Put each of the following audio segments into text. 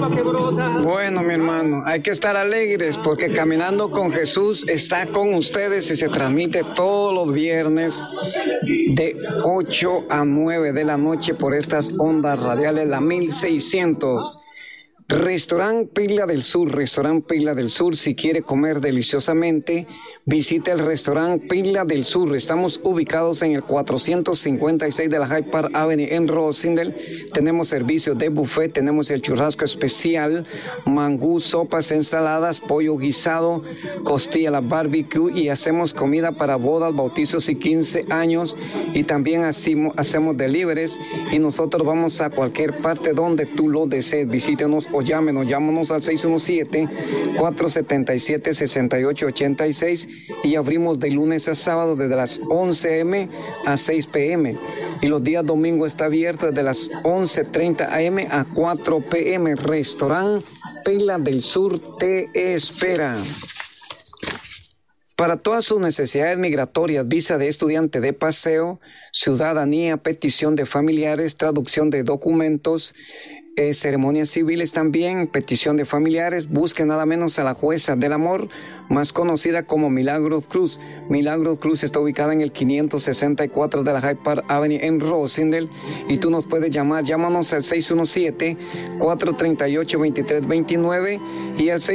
Bueno, mi hermano, hay que estar alegres porque Caminando con Jesús está con ustedes y se transmite todos los viernes de 8 a 9 de la noche por estas ondas radiales, la 1600. Restaurant Pila del Sur, si quiere comer deliciosamente, visite el Restaurant Pila del Sur. Estamos ubicados en el 456 de la Hyde Park Avenue en Rosendale. Tenemos servicios de buffet, tenemos el churrasco especial, mangú, sopas, ensaladas, pollo guisado, costilla a la barbecue, y hacemos comida para bodas, bautizos y 15 años, y también hacemos deliveries, y nosotros vamos a cualquier parte donde tú lo desees. Visítenos o llámanos al 617-477-6886 y abrimos de lunes a sábado desde las 11 a.m. a 6 p.m. y los días domingos está abierto desde las 11:30 a.m. a 4 p.m. Restaurant Pila del Sur te espera. Para todas sus necesidades migratorias, visa de estudiante de paseo, ciudadanía, petición de familiares, traducción de documentos, ceremonias civiles también, petición de familiares, busque nada menos a la jueza del amor, más conocida como Milagros Cruz. Milagros Cruz está ubicada en el 564 de la Hyde Park Avenue en Rosendale, y tú nos puedes llámanos al 617-438-2329 y al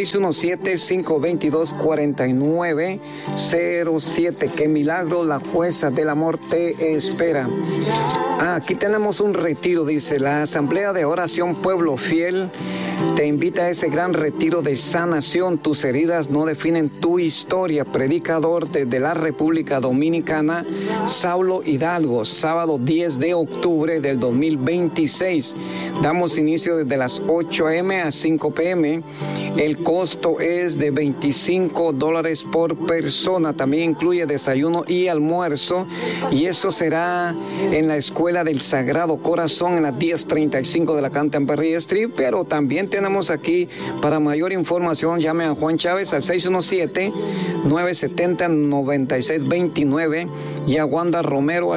617-522-4907, que Milagros, la jueza del amor, te espera. Aquí tenemos un retiro, dice, la Asamblea de Oración Pueblo Fiel te invita a ese gran retiro de sanación. Tus heridas no definen tu historia. Predicador desde la República Dominicana, Saulo Hidalgo, sábado 10 de octubre del 2026. Damos inicio desde las 8 a.m. a 5 p.m. El costo es de $25 por persona. También incluye desayuno y almuerzo, y eso será en la Escuela del Sagrado Corazón en las 1035 de la Canterbury Street. Pero también tenemos aquí, para mayor información, llame a Juan Chávez al 617-970-9629 y a Wanda Romero al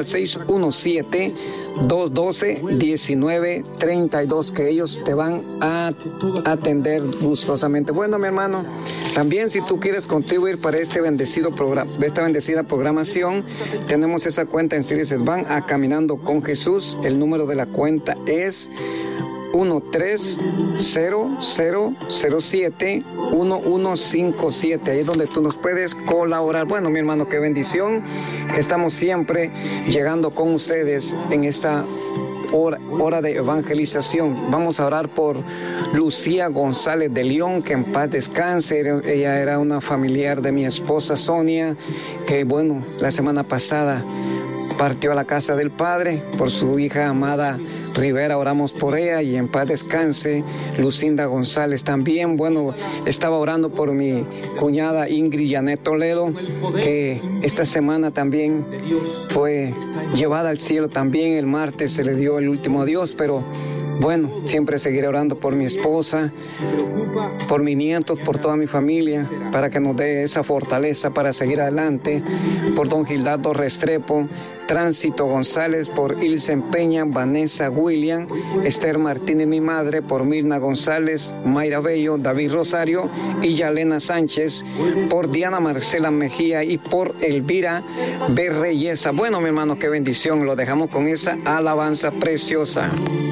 617-212-1932, que ellos te van a atender gustosamente. Bueno, mi hermano, también si tú quieres contribuir para esta bendecida programación, tenemos esa cuenta en Series Van a Caminando con Jesús. El número de la cuenta es 1300071157. Ahí es donde tú nos puedes colaborar. Bueno, mi hermano, qué bendición. Estamos siempre llegando con ustedes en esta hora de evangelización. Vamos a orar por Lucía González de León, que en paz descanse. Ella era una familiar de mi esposa Sonia, que bueno, la semana pasada partió a la casa del Padre. Por su hija Amada Rivera oramos por ella y en paz descanse. Lucinda González también. Bueno, estaba orando por mi cuñada Ingrid Janet Toledo, que esta semana también fue llevada al cielo también. El martes se le dio el último adiós, pero bueno, siempre seguiré orando por mi esposa, por mis nietos, por toda mi familia, para que nos dé esa fortaleza para seguir adelante. Por don Gildardo Restrepo, Tránsito González, por Ilsen Peña, Vanessa William, Esther Martínez, mi madre, por Mirna González, Mayra Bello, David Rosario y Yalena Sánchez, por Diana Marcela Mejía y por Elvira Berreyesa. Bueno, mi hermano, qué bendición. Lo dejamos con esa alabanza preciosa.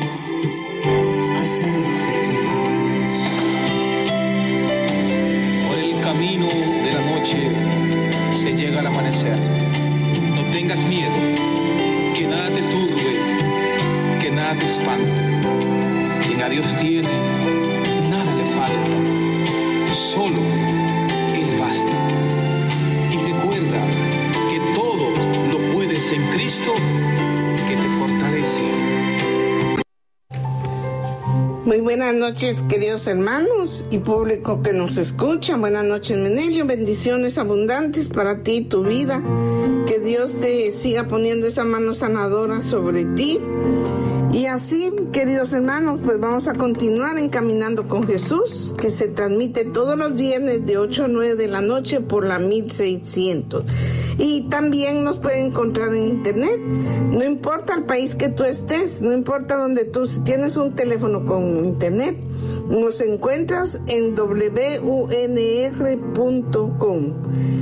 Por el camino de la noche se llega al amanecer. No tengas miedo, que nada te turbe, que nada te espante. Quien a Dios tiene, nada le falta. Solo Él basta. Y recuerda que todo lo puedes en Cristo que te fortalece. Muy buenas noches, queridos hermanos y público que nos escucha. Buenas noches, Menelio. Bendiciones abundantes para ti y tu vida. Que Dios te siga poniendo esa mano sanadora sobre ti. Y así queridos hermanos, pues vamos a continuar en Caminando con Jesús, que se transmite todos los viernes de 8 a 9 de la noche por la 1600. Y también nos pueden encontrar en internet. No importa el país que tú estés, no importa donde tú, si tienes un teléfono con internet, nos encuentras en WUNR.com.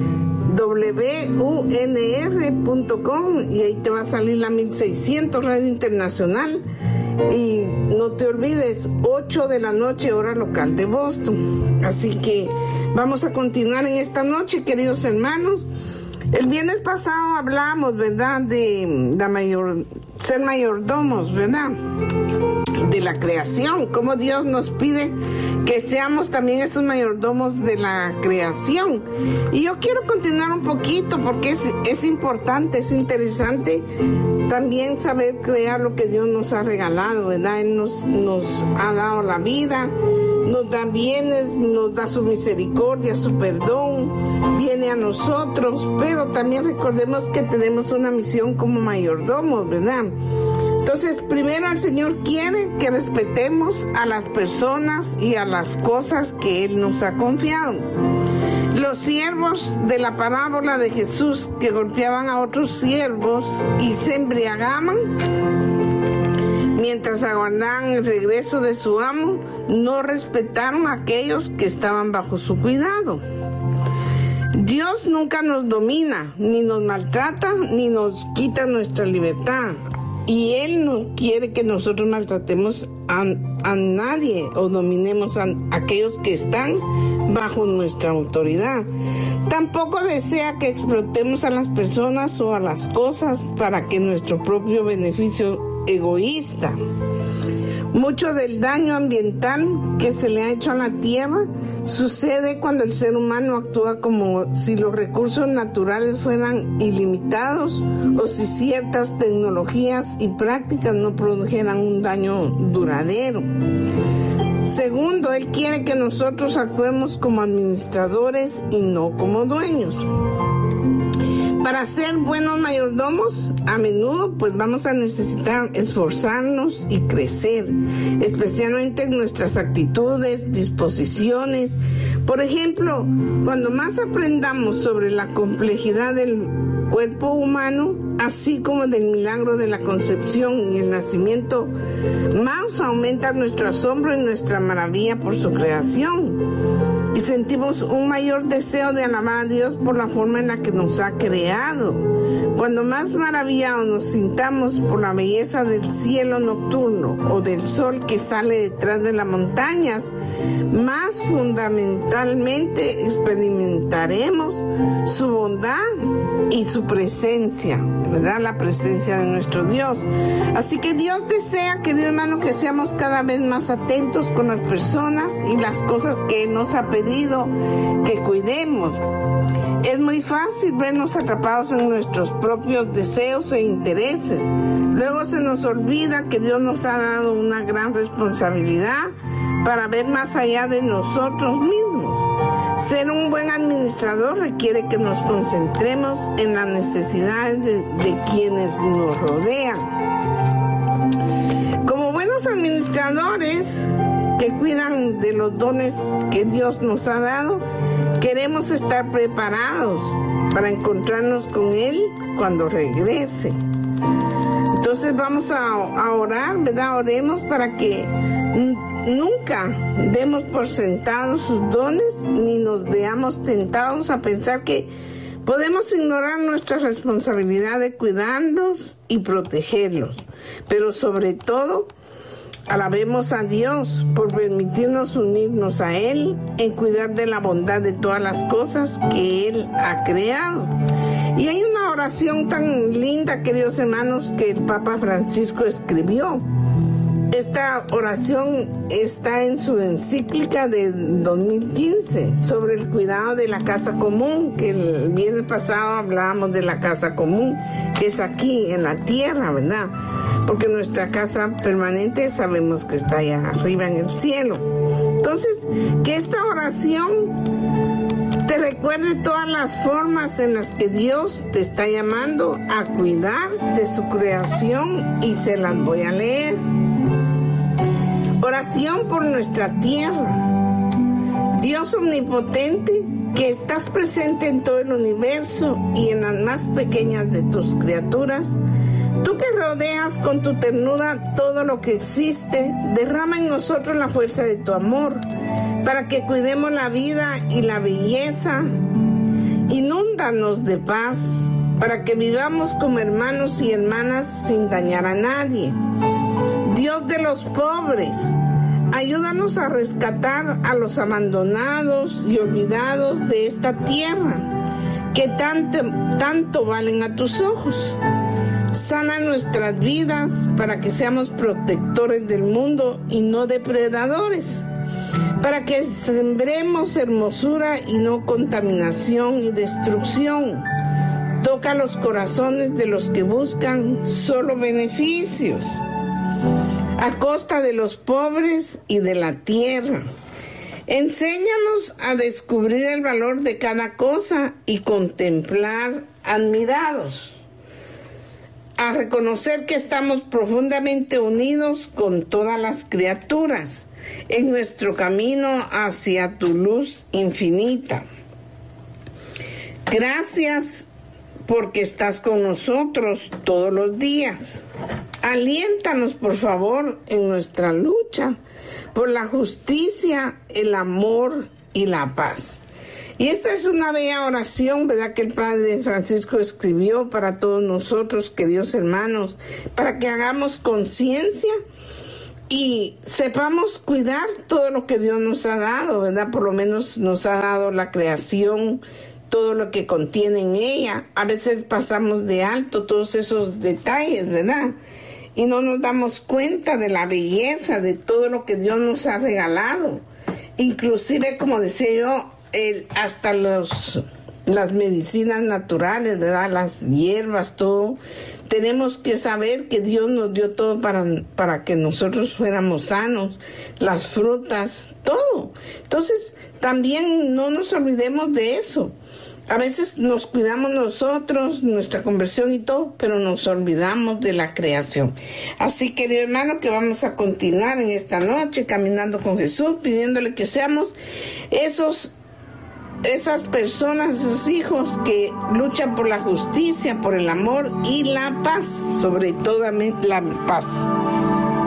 WUNR.com, y ahí te va a salir la 1600 Radio Internacional. Y no te olvides, 8 de la noche hora local de Boston. Así que vamos a continuar en esta noche, queridos hermanos. El viernes pasado hablamos, ¿verdad?, de ser mayordomos, ¿verdad?, de la creación, cómo Dios nos pide que seamos también esos mayordomos de la creación. Y yo quiero continuar un poquito porque es importante, es interesante también saber crear lo que Dios nos ha regalado, ¿verdad? Él nos ha dado la vida, nos da bienes, nos da su misericordia, su perdón, viene a nosotros, pero también recordemos que tenemos una misión como mayordomos, ¿verdad? Entonces, primero el Señor quiere que respetemos a las personas y a las cosas que Él nos ha confiado. Los siervos de la parábola de Jesús que golpeaban a otros siervos y se embriagaban mientras aguardaban el regreso de su amo, no respetaron a aquellos que estaban bajo su cuidado. Dios nunca nos domina, ni nos maltrata, ni nos quita nuestra libertad. Y Él no quiere que nosotros maltratemos a nadie o dominemos a aquellos que están bajo nuestra autoridad. Tampoco desea que explotemos a las personas o a las cosas para que nuestro propio beneficio egoísta. Mucho del daño ambiental que se le ha hecho a la tierra sucede cuando el ser humano actúa como si los recursos naturales fueran ilimitados o si ciertas tecnologías y prácticas no produjeran un daño duradero. Segundo, Él quiere que nosotros actuemos como administradores y no como dueños. Para ser buenos mayordomos, a menudo pues vamos a necesitar esforzarnos y crecer, especialmente en nuestras actitudes, disposiciones. Por ejemplo, cuando más aprendamos sobre la complejidad del cuerpo humano, así como del milagro de la concepción y el nacimiento, más aumenta nuestro asombro y nuestra maravilla por su creación. Y sentimos un mayor deseo de alabar a Dios por la forma en la que nos ha creado. Cuando más maravillados nos sintamos por la belleza del cielo nocturno o del sol que sale detrás de las montañas, más fundamentalmente experimentaremos su bondad y su presencia, ¿verdad? La presencia de nuestro Dios. Así que Dios desea, querido hermano, que seamos cada vez más atentos con las personas y las cosas que nos ha pedido que cuidemos. Es muy fácil vernos atrapados en nuestros propios deseos e intereses. Luego se nos olvida que Dios nos ha dado una gran responsabilidad para ver más allá de nosotros mismos. Ser un buen administrador requiere que nos concentremos en las necesidades de quienes nos rodean. Como buenos administradores que cuidan de los dones que Dios nos ha dado, queremos estar preparados para encontrarnos con Él cuando regrese. Entonces vamos a orar, ¿verdad? Oremos para que nunca demos por sentados sus dones ni nos veamos tentados a pensar que podemos ignorar nuestra responsabilidad de cuidarlos y protegerlos. Pero sobre todo, alabemos a Dios por permitirnos unirnos a Él en cuidar de la bondad de todas las cosas que Él ha creado. Y hay una oración tan linda, queridos hermanos, que el Papa Francisco escribió. Esta oración está en su encíclica de 2015 sobre el cuidado de la casa común, que el viernes pasado hablábamos de la casa común, que es aquí en la tierra, ¿verdad? Porque nuestra casa permanente sabemos que está allá arriba en el cielo. Entonces, que esta oración te recuerde todas las formas en las que Dios te está llamando a cuidar de su creación, y se las voy a leer. Oración por nuestra tierra. Dios omnipotente, que estás presente en todo el universo y en las más pequeñas de tus criaturas, tú que rodeas con tu ternura todo lo que existe, derrama en nosotros la fuerza de tu amor, para que cuidemos la vida y la belleza. Inúndanos de paz, para que vivamos como hermanos y hermanas sin dañar a nadie. Dios de los pobres, ayúdanos a rescatar a los abandonados y olvidados de esta tierra, que tanto valen a tus ojos. Sana nuestras vidas para que seamos protectores del mundo y no depredadores, para que sembremos hermosura y no contaminación y destrucción. Toca los corazones de los que buscan solo beneficios, a costa de los pobres y de la tierra. Enséñanos a descubrir el valor de cada cosa y contemplar admirados, a reconocer que estamos profundamente unidos con todas las criaturas en nuestro camino hacia tu luz infinita. Gracias porque estás con nosotros todos los días. Aliéntanos, por favor, en nuestra lucha por la justicia, el amor y la paz. Y esta es una bella oración, ¿verdad?, que el Padre Francisco escribió para todos nosotros, queridos hermanos, para que hagamos conciencia y sepamos cuidar todo lo que Dios nos ha dado, ¿verdad? Por lo menos nos ha dado la creación, todo lo que contiene en ella. A veces pasamos de alto todos esos detalles, ¿verdad? Y no nos damos cuenta de la belleza de todo lo que Dios nos ha regalado. Inclusive, como decía yo, hasta las medicinas naturales, ¿verdad? Las hierbas, todo. Tenemos que saber que Dios nos dio todo para que nosotros fuéramos sanos, las frutas, todo. Entonces, también no nos olvidemos de eso. A veces nos cuidamos nosotros, nuestra conversión y todo, pero nos olvidamos de la creación. Así, querido hermano, que vamos a continuar en esta noche caminando con Jesús, pidiéndole que seamos esas personas, esos hijos que luchan por la justicia, por el amor y la paz, sobre todo la paz.